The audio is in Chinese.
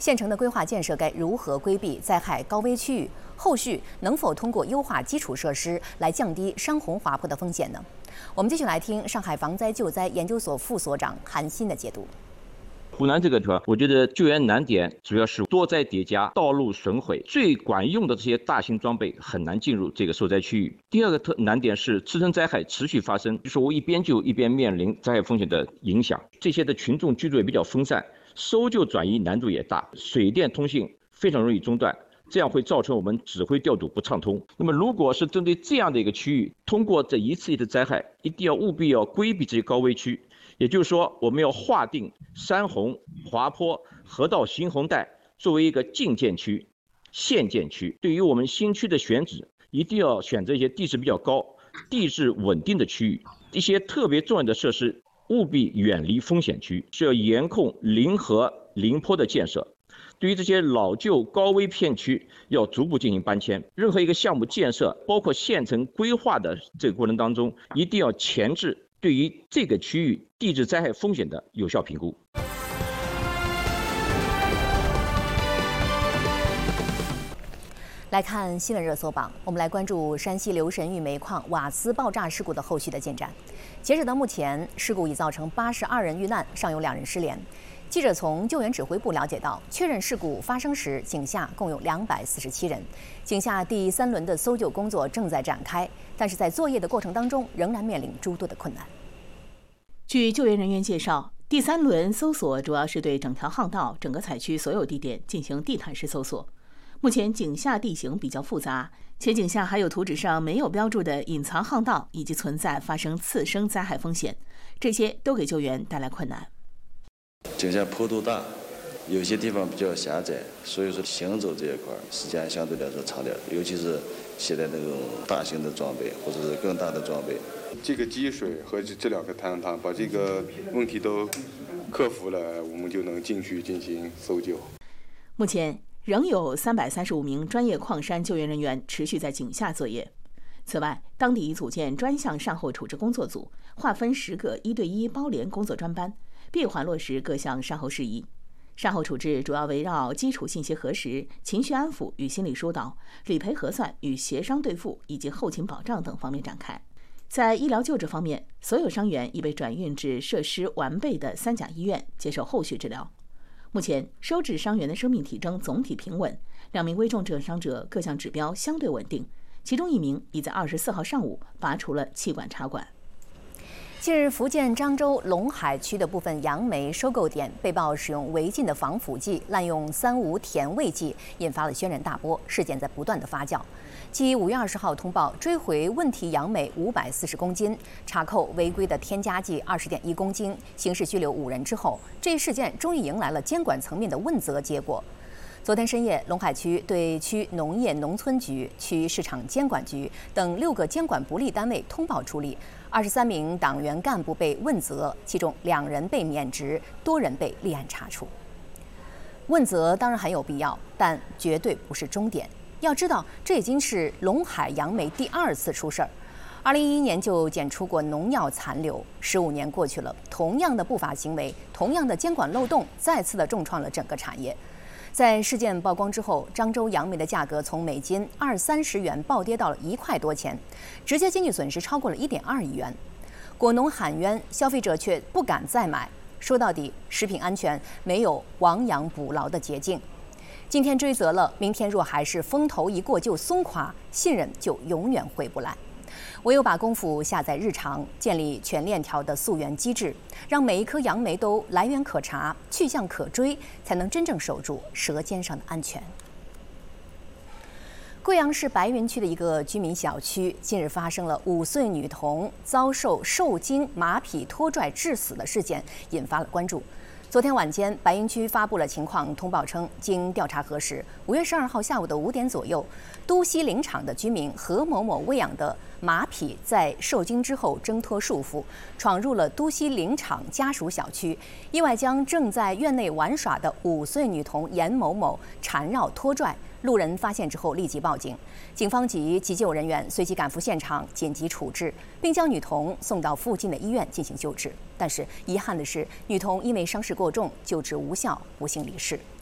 县城的规划建设该如何规避灾害高危区域？后续能否通过优化基础设施来降低山洪滑坡的风险呢？我们继续来听上海防灾救灾研究所副所长韩鑫的解读。 湖南这个地方，我觉得救援难点主要是多灾叠加、道路损毁，最管用的这些大型装备很难进入这个受灾区域。第二个难点是次生灾害持续发生，就是我一边救一边面临灾害风险的影响。这些的群众居住也比较分散，搜救转移难度也大，水电通信非常容易中断。这样会造成我们指挥调度不畅通。那么，如果是针对这样的一个区域，通过这一次的灾害，一定要务必要规避这些高危区。也就是说，我们要划定山洪、滑坡、河道行洪带作为一个禁建区、限建区。对于我们新区的选址，一定要选择一些地势比较高、地质稳定的区域。一些特别重要的设施，务必远离风险区，是要严控临河、临坡的建设。对于这些老旧高危片区，要逐步进行搬迁。任何一个项目建设，包括县城规划的这个过程当中，一定要前置对于这个区域地质灾害风险的有效评估。 来看新闻热搜榜，我们来关注山西留神峪煤矿瓦斯爆炸事故的后续的进展。截止到目前，事故已造成82人遇难，尚有2人失联。记者从救援指挥部了解到，确认事故发生时，井下共有247人，井下第3轮的搜救工作正在展开，但是在作业的过程当中，仍然面临诸多的困难。 据救援人员介绍，第3轮搜索主要是对整条巷道、整个采区所有地点进行地毯式搜索。目前井下地形比较复杂，且井下还有图纸上没有标注的隐藏巷道，以及存在发生次生灾害风险，这些都给救援带来困难。 井下坡度大，有些地方比较狭窄，所以说行走这一块时间相对来说长点，尤其是携带那种大型的装备或者是更大的装备。 这个积水和这2个太阳把这个问题都克服了，我们就能进去进行搜救。 目前仍有335名专业矿山救援人员持续在井下作业。此外，当地已组建专项善后处置工作组，划分10个1对1包联工作专班，闭环落实各项善后事宜。善后处置主要围绕基础信息核实、情绪安抚与心理疏导、理赔核算与协商对付以及后勤保障等方面展开。在医疗救治方面，所有伤员已被转运至设施完备的3甲医院接受后续治疗。目前，收治伤员的生命体征总体平稳，2名危重症伤者各项指标相对稳定，其中1名已在24号上午拔除了气管插管。 近日，福建漳州龙海区的部分杨梅收购点被曝使用违禁的防腐剂，滥用3无甜味剂，引发了轩然大波。事件在不断的发酵。继5月20号通报追回问题杨梅540公斤，查扣违规的添加剂20.1公斤，刑事拘留5人之后，这一事件终于迎来了监管层面的问责结果。昨天深夜，龙海区对区农业农村局、区市场监管局等6个监管不力单位通报处理，23名党员干部被问责，其中2人被免职，多人被立案查处。问责当然很有必要，但绝对不是终点。要知道，这已经是龙海杨梅第2次出事儿。2011年就检出过农药残留，15年过去了，同样的不法行为，同样的监管漏洞，再次的重创了整个产业。在事件曝光之后，漳州杨梅的价格从每斤20-30元暴跌到了1块多钱，直接经济损失超过了1.2亿元。果农喊冤，消费者却不敢再买。说到底，食品安全没有亡羊补牢的捷径。今天追责了，明天若还是风头一过就松垮，信任就永远回不来。唯有把功夫下在日常，建立全链条的溯源机制，让每一颗杨梅都来源可查、去向可追，才能真正守住舌尖上的安全。贵阳市白云区的一个居民小区，近日发生了5岁女童遭受受惊马匹拖拽致死的事件，引发了关注。昨天晚间，白云区发布了情况通报称，经调查核实，5月12号下午的5点左右，都西林场的居民何某某喂养的马匹在受惊之后挣脱束缚，闯入了都西林场家属小区，意外将正在院内玩耍的5岁女童严某某缠绕拖拽。路人发现之后立即报警，警方及急救人员随即赶赴现场紧急处置，并将女童送到附近的医院进行救治。但是遗憾的是，女童因为伤势过重，救治无效，不幸离世。